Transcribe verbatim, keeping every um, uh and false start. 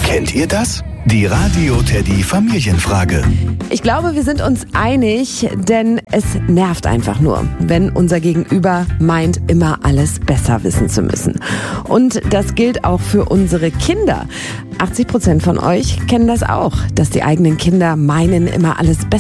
Kennt ihr das? Die Radio Teddy Familienfrage. Ich glaube, wir sind uns einig, denn es nervt einfach nur, wenn unser Gegenüber meint, immer alles besser wissen zu müssen. Und das gilt auch für unsere Kinder. achtzig Prozent von euch kennen das auch, dass die eigenen Kinder meinen, immer alles besser